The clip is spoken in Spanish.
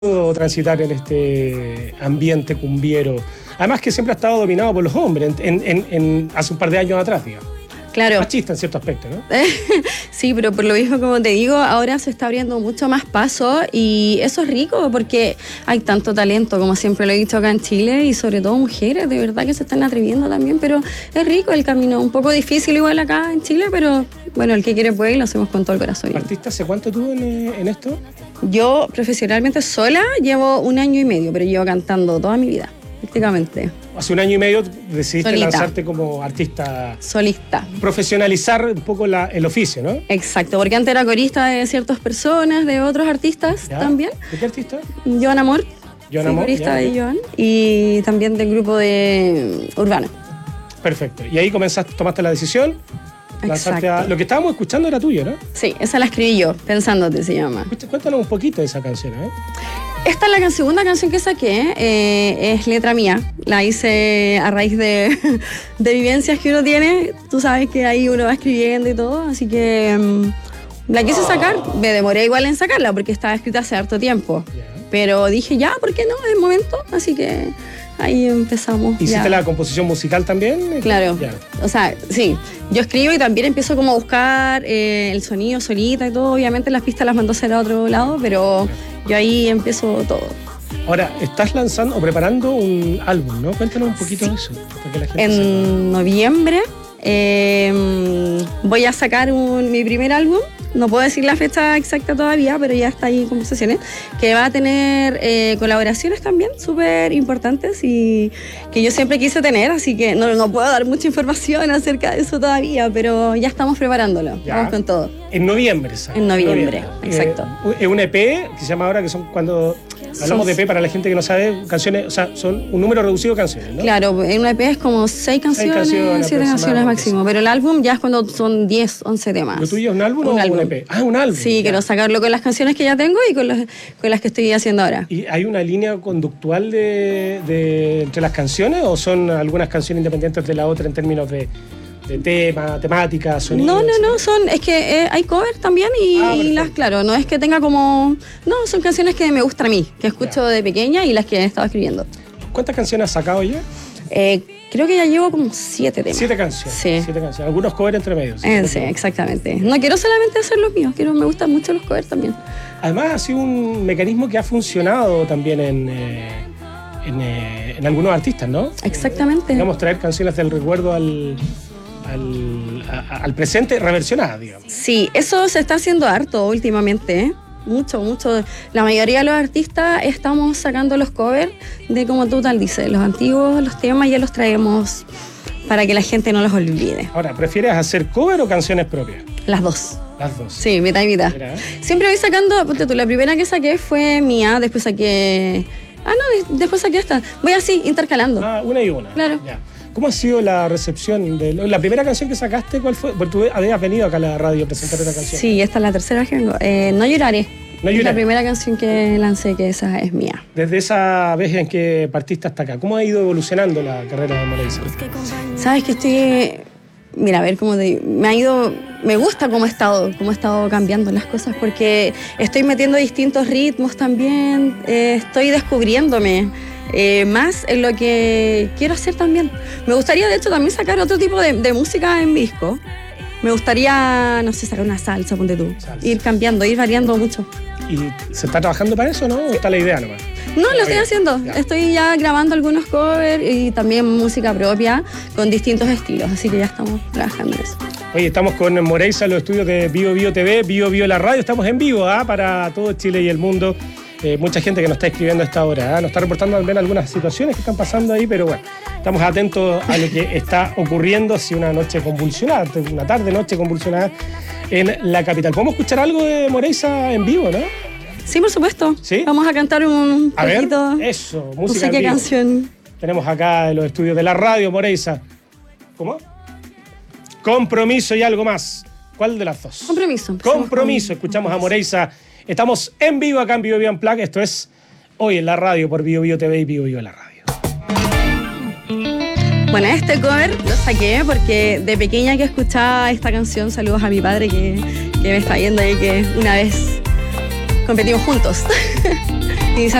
transitar en este ambiente cumbiero? Además que siempre ha estado dominado por los hombres, hace un par de años atrás, digamos. Claro. Machista en cierto aspecto, ¿no? Sí, pero por lo mismo, como te digo, ahora se está abriendo mucho más paso y eso es rico porque hay tanto talento, como siempre lo he dicho acá en Chile, y sobre todo mujeres, de verdad que se están atreviendo también, pero es rico el camino, un poco difícil igual acá en Chile, pero bueno, el que quiere puede y lo hacemos con todo el corazón. ¿Artista hace cuánto tú en esto? Yo profesionalmente sola llevo 1 año y medio, pero llevo cantando toda mi vida, prácticamente. Hace 1 año y medio decidiste Solita. lanzarte como artista. Solista. Profesionalizar un poco el oficio, ¿no? Exacto, porque antes era corista de ciertas personas, de otros artistas ¿Ya? también. ¿De qué artista? Joan Amor. Joan Soy Amor, corista ya. de Joan. Y también del grupo de Urbano. Perfecto. Y ahí tomaste la decisión. Lanzarte a... Lo que estábamos escuchando era tuyo, ¿no? Sí, esa la escribí yo, Pensándote se llama. Cuéntanos un poquito de esa canción, ¿eh? Esta es la segunda canción que saqué, es letra mía. La hice a raíz de vivencias que uno tiene. Tú sabes que ahí uno va escribiendo y todo, así que la quise sacar. Me demoré igual en sacarla porque estaba escrita hace harto tiempo. Ya. Pero dije, ya, ¿por qué no? Es el momento. Así que ahí empezamos. ¿Hiciste ya. la composición musical también? Claro. Ya. O sea, sí. Yo escribo y también empiezo como a buscar el sonido solita y todo. Obviamente las pistas las mando a hacer a otro lado, pero yo ahí empiezo todo. Ahora, estás lanzando o preparando un álbum, ¿no? Cuéntanos un poquito de eso. Para que la gente En noviembre voy a sacar mi primer álbum. No puedo decir la fecha exacta todavía, pero ya está ahí en conversaciones, que va a tener colaboraciones también súper importantes y que yo siempre quise tener, así que no puedo dar mucha información acerca de eso todavía, pero ya estamos preparándolo. Ya. Vamos con todo. En noviembre, ¿sabes? En noviembre, exacto. Es un EP que se llama ahora, que son cuando hablamos de EP, para la gente que no sabe, canciones, o sea, son un número reducido de canciones, ¿no? Claro, en un EP es como 6 canciones, 7 canciones máximo, pero el álbum ya es cuando son 10, 11 temas. ¿Lo tuyo es un álbum o un EP? Ah, un álbum. Sí, ya. quiero sacarlo con las canciones que ya tengo y con las que estoy haciendo ahora. ¿Y hay una línea conductual entre las canciones o son algunas canciones independientes de la otra en términos de tema, temática, sonido? No, es que hay cover también y claro, no es que tenga como... No, son canciones que me gustan a mí, que escucho de pequeña y las que he estado escribiendo. ¿Cuántas canciones has sacado ya? Creo que ya llevo como 7 temas. 7 canciones. Sí. 7 canciones. Algunos covers entre medios. Sí, exactamente. No quiero solamente hacer los míos, me gustan mucho los covers también. Además ha sido un mecanismo que ha funcionado también en algunos artistas, ¿no? Exactamente. Digamos, traer canciones del recuerdo al presente reversionadas, digamos. Sí, eso se está haciendo harto últimamente, ¿eh? Mucho. La mayoría de los artistas estamos sacando los covers de, como tú tal dices, los antiguos, los temas ya los traemos para que la gente no los olvide. Ahora, ¿prefieres hacer cover o canciones propias? Las dos. Las dos. Sí, mitad y mitad. Mira. Siempre voy sacando, ponte tú, la primera que saqué fue mía, después saqué... después saqué esta. Voy así, intercalando. Una y una. Claro. Ya. ¿Cómo ha sido la recepción de la primera canción que sacaste? ¿Cuál fue? Porque tú habías venido acá a la radio a presentar una canción. Sí, esta es la tercera vez que vengo. No lloraré. No Es lloraré. la primera canción que lancé, que esa es mía. Desde esa vez en que partiste hasta acá, ¿cómo ha ido evolucionando la carrera de Moreisa? Sabes que estoy... Mira, a ver cómo te... Me gusta cómo he estado cambiando las cosas porque estoy metiendo distintos ritmos también, estoy descubriéndome más en lo que quiero hacer también. Me gustaría, de hecho, también sacar otro tipo de música en disco. Me gustaría, no sé, sacar una salsa, ponte tú. Salsa. Ir cambiando, ir variando mucho. ¿Y se está trabajando para eso, no? ¿O está la idea nomás? No, lo estoy bien. haciendo. Ya. Estoy ya grabando algunos covers y también música propia con distintos estilos, así que ya estamos trabajando en eso. Oye, estamos con Moreisa en los estudios de Bio Bio TV, Bio Bio la radio. Estamos en vivo para todo Chile y el mundo. Mucha gente que nos está escribiendo a esta hora. Nos está reportando también algunas situaciones que están pasando ahí, pero bueno, estamos atentos a lo que está ocurriendo. Si una noche convulsionada, una tarde-noche convulsionada en la capital. ¿Podemos escuchar algo de Moreisa en vivo, no? Sí, por supuesto. ¿Sí? Vamos a cantar un A ver, poquito. eso, No música sé en qué vivo. canción. Tenemos acá en los estudios de la radio, Moreisa. ¿Cómo? Compromiso y algo más. ¿Cuál de las dos? Compromiso. Compromiso. Escuchamos a Moreisa. Estamos en vivo acá en Bio Bio Unplugged. Esto es hoy en la radio por Bio Bio TV y Bio Bio la radio. Bueno, este cover lo saqué porque de pequeña que escuchaba esta canción, saludos a mi padre que me está viendo ahí, que una vez competimos juntos.